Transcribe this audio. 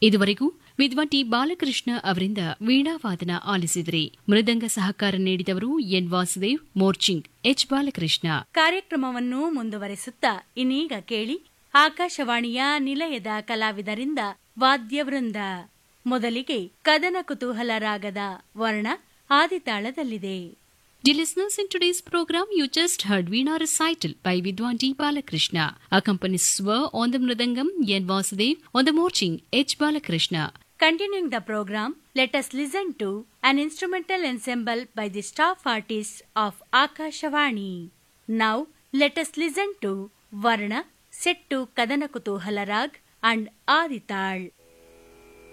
ಇದುವರೆಗೂ ವಿದ್ವಾನ್ ಟಿ ಬಾಲಕೃಷ್ಣ ಅವರಿಂದ ವೀಣಾವಾದನ ಆಲಿಸಿದ್ರಿ. ಮೃದಂಗ ಸಹಕಾರ ನೀಡಿದವರು ಎನ್ ವಾಸುದೇವ್, ಮೋರ್ಚಿಂಗ್ ಎಚ್ ಬಾಲಕೃಷ್ಣ. ಕಾರ್ಯಕ್ರಮವನ್ನು ಮುಂದುವರೆಸುತ್ತಾ ಇನ್ನೀಗ ಕೇಳಿ ಆಕಾಶವಾಣಿಯ ನಿಲಯದ ಕಲಾವಿದರಿಂದ ವಾದ್ಯವೃಂದ. ಮೊದಲಿಗೆ ಕದನ ಕುತೂಹಲ ರಾಗದ ವರ್ಣ ಆದಿತಾಳದಲ್ಲಿದೆ. Dear listeners, in today's program, you just heard Veena recital by Vidwan D. Balakrishna. Accompanists were on the Mridangam, N. Vasudev, on the Morching, H. Balakrishna. Continuing the program, let us listen to an instrumental ensemble by the staff artists of Akashvani. Now, let us listen to Varna set to Kadana Kutuhala Rag and Adital.